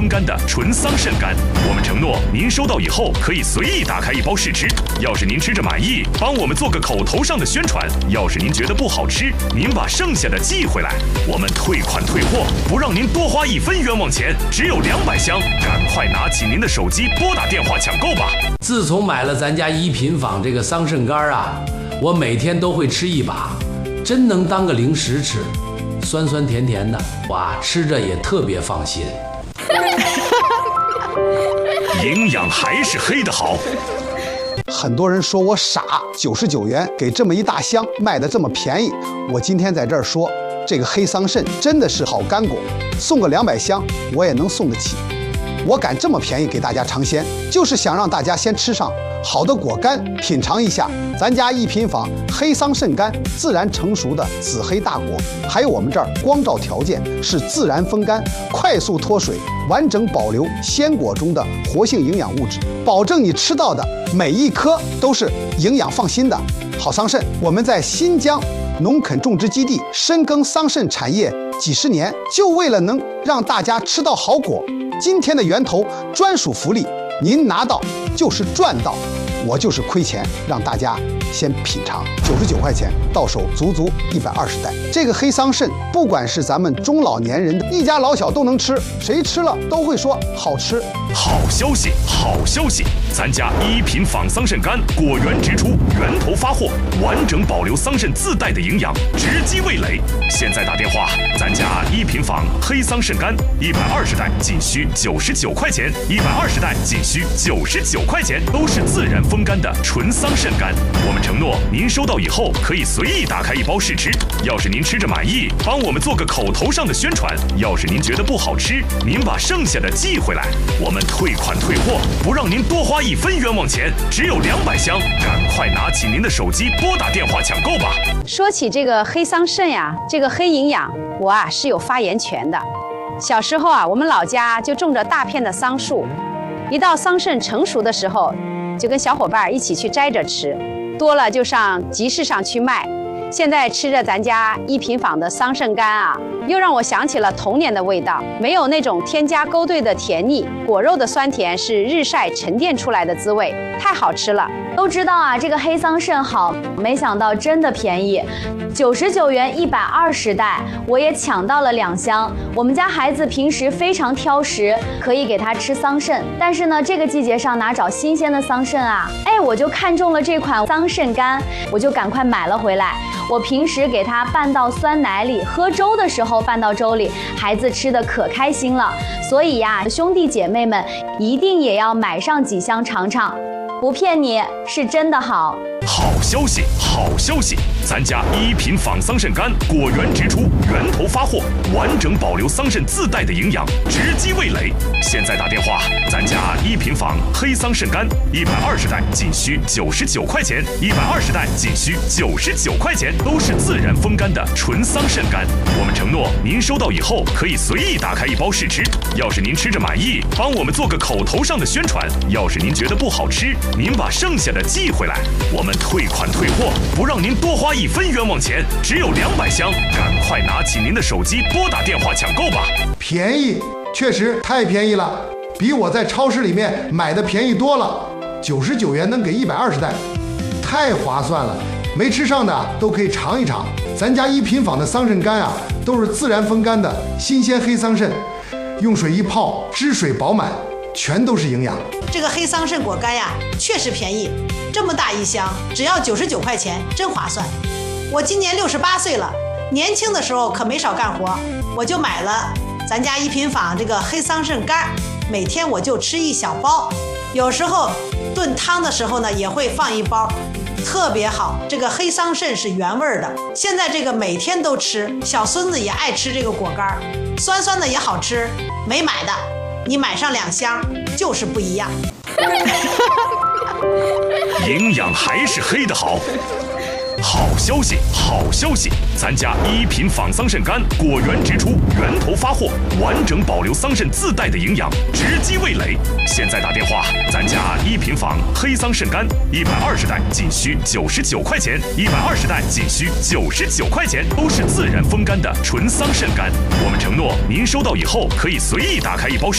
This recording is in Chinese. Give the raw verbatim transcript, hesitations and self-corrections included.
风干的纯桑葚干。我们承诺您收到以后可以随意打开一包试吃，要是您吃着满意，帮我们做个口头上的宣传；要是您觉得不好吃，您把剩下的寄回来，我们退款退货，不让您多花一分冤枉钱，只有两百箱，赶快拿起您的手机拨打电话抢购吧。 自从买了咱家一品坊这个桑葚干啊，我每天都会吃一把，真能当个零食吃，酸酸甜甜的，哇，吃着也特别放心。 营养还是黑的好。 很多人说我傻，九十九元给这么一大箱，卖的这么便宜。我今天在这儿说，这个黑桑葚真的是好干果，送个两百箱我也能送得起。我敢这么便宜给大家尝鲜，就是想让大家先吃上好的果干，品尝一下咱家一品坊黑桑葚干自然成熟的紫黑大果，还有我们这儿光照条件是自然风干，快速脱水，完整保留鲜果中的活性营养物质，保证你吃到的每一颗都是营养放心的好桑葚。我们在新疆农垦种植基地深耕桑葚产业几十年，就为了能让大家吃到好果。今天的源头专属福利，您拿到就是赚到，我就是亏钱让大家先品尝。九十九块钱到手足足一百二十袋。这个黑桑葚，不管是咱们中老年人的，一家老小都能吃，谁吃了都会说好吃。 好消息，好消息！咱家一品坊桑葚干果源直出，源头发货，完整保留桑葚自带的营养，直击味蕾。现在打电话，咱家一品坊黑桑葚干一百二十袋仅需九十九块钱，一百二十袋仅需九十九块钱，都是自然风干的纯桑葚干。我们承诺您收到以后可以随意打开一包试吃，要是您吃着满意，帮我们做个口头上的宣传；要是您觉得不好吃，您把剩下的寄回来，我们退款退货，不让您多花一分冤枉钱，只有两百箱，赶快拿起您的手机拨打电话抢购吧。 说起这个黑桑葚呀，这个黑营养，我啊是有发言权的。小时候啊，我们老家就种着大片的桑树，一到桑葚成熟的时候，就跟小伙伴一起去摘着吃，多了就上集市上去卖。现在吃着咱家一品坊的桑葚干啊，又让我想起了童年的味道，没有那种添加勾兑的甜腻，果肉的酸甜是日晒沉淀出来的滋味，太好吃了。 都知道啊，这个黑桑葚好，没想到真的便宜，九十九元一百二十袋，我也抢到了两箱。我们家孩子平时非常挑食，可以给他吃桑葚，但是呢，这个季节上哪找新鲜的桑葚啊？哎，我就看中了这款桑葚干，我就赶快买了回来。我平时给它拌到酸奶里，喝粥的时候拌到粥里，孩子吃的可开心了。所以呀，兄弟姐妹们一定也要买上几箱尝尝，不骗你，是真的好。 好消息，好消息！咱家一品坊桑葚干果源直出，源头发货，完整保留桑葚自带的营养，直击味蕾。现在打电话，咱家一品坊黑桑葚干一百二十袋仅需九十九块钱，一百二十袋仅需九十九块钱，都是自然风干的纯桑葚干。我们承诺您收到以后可以随意打开一包试吃，要是您吃着满意，帮我们做个口头上的宣传；要是您觉得不好吃，您把剩下的寄回来，我们退款退货，不让您多花一分冤枉钱，只有两百箱，赶快拿起您的手机拨打电话抢购吧。 便宜，确实太便宜了，比我在超市里面买的便宜多了。九十九元能给一百二十袋，太划算了。没吃上的都可以尝一尝，咱家一品坊的桑葚干啊，都是自然风干的新鲜黑桑葚，用水一泡，汁水饱满，全都是营养。 这个黑桑葚果干呀，确实便宜，这么大一箱，只要九十九块钱，真划算。我今年六十八岁了，年轻的时候可没少干活，我就买了咱家一品坊这个黑桑葚干，每天我就吃一小包，有时候炖汤的时候呢，也会放一包，特别好。这个黑桑葚是原味的，现在这个每天都吃，小孙子也爱吃这个果干，酸酸的也好吃。没买的，你买上两箱，就是不一样。 营养还是黑的好。好消息，好消息！咱家一品坊桑葚干果源直出，源头发货，完整保留桑葚自带的营养，直击味蕾。现在打电话，咱家一品坊黑桑葚干一百二十袋仅需九十九块钱，一百二十袋仅需九十九块钱，都是自然风干的纯桑葚干。我们承诺您收到以后可以随意打开一包试